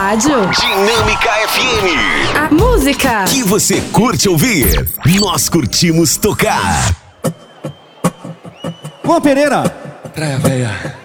rádio. Dinâmica FM. A música Que você curte ouvir. Nós curtimos tocar. Juan Pereira. Praia Velha.